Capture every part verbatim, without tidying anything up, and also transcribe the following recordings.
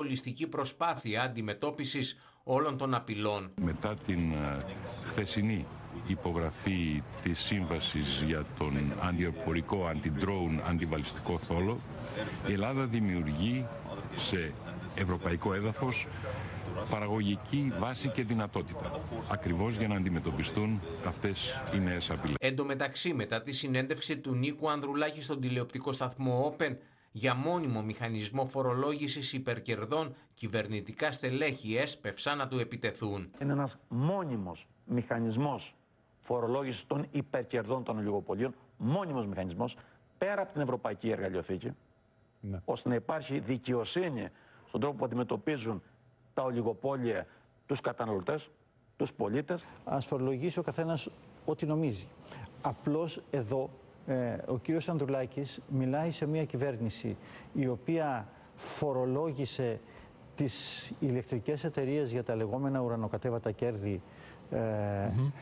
ολιστική προσπάθεια αντιμετώπισης όλων των απειλών. Μετά την χθεσινή υπογραφή της σύμβασης για τον αντιεροπορικό, αντι-drone, αντιβαλιστικό θόλο, η Ελλάδα δημιουργεί σε ευρωπαϊκό έδαφος παραγωγική βάση και δυνατότητα, ακριβώς για να αντιμετωπιστούν αυτές οι νέες απειλές. Εν τω μεταξύ, μετά τη συνέντευξη του Νίκου Ανδρουλάκη στον τηλεοπτικό σταθμό Open για μόνιμο μηχανισμό φορολόγησης υπερκερδών, κυβερνητικά στελέχη έσπευσαν να του επιτεθούν. Είναι ένας μόνιμος μηχανισμός φορολόγησης των υπερκερδών των ολιγοπολίων, μόνιμος μηχανισμός, πέρα από την Ευρωπαϊκή Εργαλειοθήκη, ναι. ώστε να υπάρχει δικαιοσύνη στον τρόπο που αντιμετωπίζουν τα ολιγοπόλια τους καταναλωτές, τους πολίτες. Ας φορολογήσει ο καθένας ό,τι νομίζει. Απλώς εδώ ε, ο κύριος Ανδρουλάκης μιλάει σε μια κυβέρνηση η οποία φορολόγησε τις ηλεκτρικές εταιρείες για τα λεγόμενα ουρανοκατέβατα κέρδη ε, mm-hmm.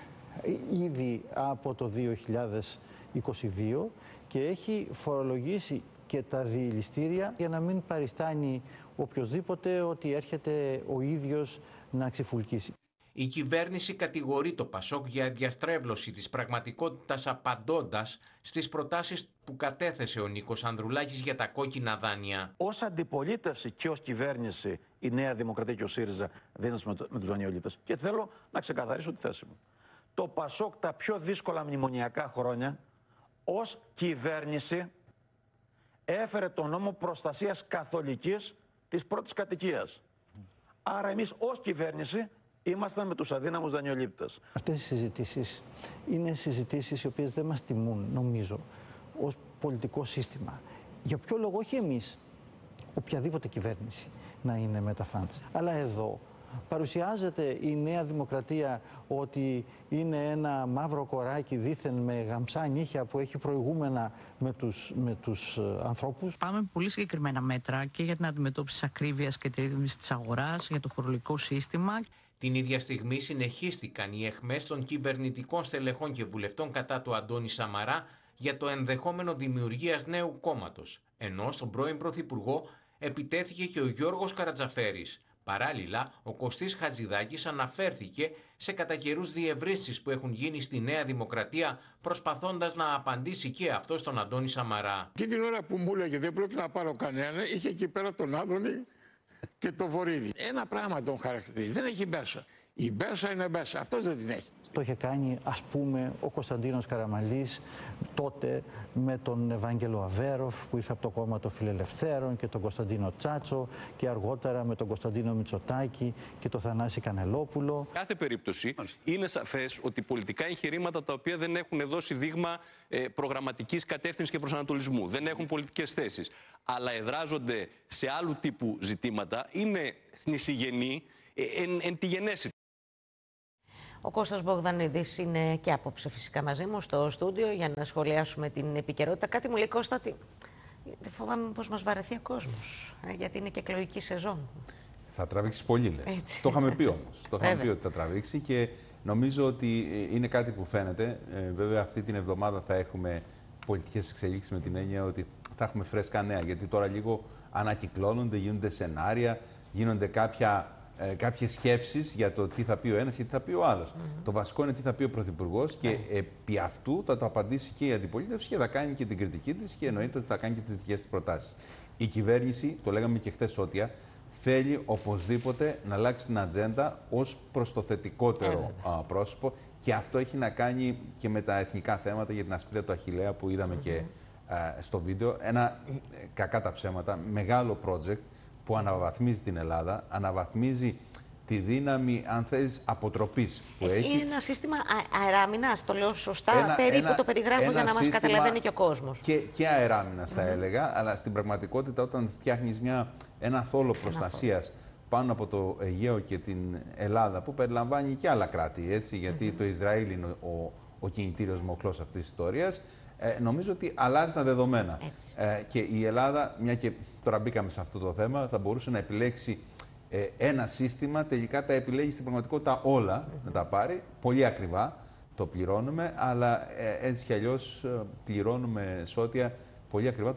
ήδη από το δύο χιλιάδες είκοσι δύο και έχει φορολογήσει και τα διελιστήρια για να μην παριστάνει οποιοσδήποτε ότι έρχεται ο ίδιος να ξεφουλκίσει. Η κυβέρνηση κατηγορεί το Πασόκ για διαστρέβλωση της πραγματικότητας απαντώντας στις προτάσεις που κατέθεσε ο Νίκος Ανδρουλάκης για τα κόκκινα δάνεια. Ως αντιπολίτευση και ως κυβέρνηση η Νέα Δημοκρατία και ο ΣΥΡΙΖΑ δίνουν με τους δανειολήπτες. Και θέλω να ξεκαθαρίσω τη θέση μου. Το Πασόκ τα πιο δύσκολα μνημονιακά χρόνια ως κυβέρνηση έφερε τον νόμο προστασίας καθολικής της πρώτης κατοικίας. Άρα εμείς ως κυβέρνηση ήμασταν με τους αδύναμους δανειολήπτες. Αυτές οι συζητήσεις είναι συζητήσεις οι οποίες δεν μας τιμούν, νομίζω, ως πολιτικό σύστημα. Για ποιο λόγο, όχι εμείς, οποιαδήποτε κυβέρνηση να είναι με τα φαντς. Αλλά εδώ παρουσιάζεται η Νέα Δημοκρατία ότι είναι ένα μαύρο κοράκι δήθεν με γαμψά νύχια που έχει προηγούμενα με τους, με τους ανθρώπους. Πάμε με πολύ συγκεκριμένα μέτρα και για την αντιμετώπιση της ακρίβειας και τη ρύθμιση της αγοράς, για το φορολογικό σύστημα. Την ίδια στιγμή συνεχίστηκαν οι αιχμές των κυβερνητικών στελεχών και βουλευτών κατά του Αντώνη Σαμαρά για το ενδεχόμενο δημιουργίας νέου κόμματος, ενώ στον πρώην Πρωθυπουργό επιτέθηκε και ο Γιώργος Καρατζαφέρης. Παράλληλα, ο Κωστής Χατζηδάκης αναφέρθηκε σε κατά καιρούς διευρύνσεις που έχουν γίνει στη Νέα Δημοκρατία, προσπαθώντας να απαντήσει και αυτό στον Αντώνη Σαμαρά. Και την ώρα που μου έλεγε δεν πρόκειται να πάρω κανένα, είχε εκεί πέρα τον Άδωνη και το Βορύδη. Ένα πράγμα τον χαρακτηρίζει. Δεν έχει μπέσα. Η μπέσα είναι μπέσα. Αυτός δεν την έχει. Το είχε κάνει, ας πούμε, ο Κωνσταντίνος Καραμανλής τότε με τον Ευάγγελο Αβέροφ που ήρθε από το κόμμα των Φιλελευθέρων και τον Κωνσταντίνο Τσάτσο και αργότερα με τον Κωνσταντίνο Μητσοτάκη και τον Θανάση Κανελόπουλο. Κάθε περίπτωση είναι σαφές ότι πολιτικά εγχειρήματα τα οποία δεν έχουν δώσει δείγμα ε, προγραμματικής κατεύθυνσης και προσανατολισμού, δεν έχουν πολιτικές θέσεις, αλλά εδράζονται σε άλλου τύπου ζητήματα, είναι θνησιγενή ε, εν, εν τη γενέση. Ο Κώστας Μπογδανίδης είναι και απόψε φυσικά μαζί μου στο στούντιο για να σχολιάσουμε την επικαιρότητα. Κάτι μου λέει, Κώστα, ότι δεν φοβάμαι πως μας βαρεθεί ο κόσμος, ε, γιατί είναι και εκλογική σεζόν. Θα τραβήξει πολύ, λες. Έτσι. Το είχαμε πει όμως. Το είχαμε πει ότι θα τραβήξει και νομίζω ότι είναι κάτι που φαίνεται. Ε, βέβαια αυτή την εβδομάδα θα έχουμε πολιτικές εξελίξεις με την έννοια ότι θα έχουμε φρέσκα νέα. Γιατί τώρα λίγο ανακυκλώνονται, γίνονται σενάρια, γίνονται κάποια... Ε, κάποιες σκέψεις για το τι θα πει ο ένας και τι θα πει ο άλλος. Mm-hmm. Το βασικό είναι τι θα πει ο Πρωθυπουργός και mm-hmm. επί αυτού θα το απαντήσει και η αντιπολίτευση και θα κάνει και την κριτική της και εννοείται ότι θα κάνει και τις δικές της προτάσεις. Η κυβέρνηση, το λέγαμε και χθες Ότια, θέλει οπωσδήποτε να αλλάξει την ατζέντα ως προς το θετικότερο mm-hmm. α, πρόσωπο και αυτό έχει να κάνει και με τα εθνικά θέματα για την ασπίδα του Αχιλλέα που είδαμε mm-hmm. και α, στο βίντεο. Ένα, κακά τα ψέματα, μεγάλο project που αναβαθμίζει την Ελλάδα, αναβαθμίζει τη δύναμη, αν θέλεις, αποτροπής που Έτσι, έχει. Είναι ένα σύστημα αεράμινας, το λέω σωστά, ένα, περίπου ένα, το περιγράφω για να μας καταλαβαίνει και ο κόσμος. Και, και αεράμινας θα mm-hmm. έλεγα, αλλά στην πραγματικότητα όταν φτιάχνεις μια, ένα θόλο προστασίας πάνω από το Αιγαίο και την Ελλάδα, που περιλαμβάνει και άλλα κράτη, έτσι, γιατί mm-hmm. το Ισραήλ είναι ο, ο κινητήριος μοχλός αυτής της ιστορίας, Ε, νομίζω ότι αλλάζει τα δεδομένα. Ε, και η Ελλάδα, μια και τώρα μπήκαμε σε αυτό το θέμα, θα μπορούσε να επιλέξει ε, ένα σύστημα, τελικά τα επιλέγει στην πραγματικότητα όλα mm-hmm. να τα πάρει, πολύ ακριβά το πληρώνουμε, αλλά ε, έτσι κι αλλιώς πληρώνουμε σώτια πολύ ακριβά.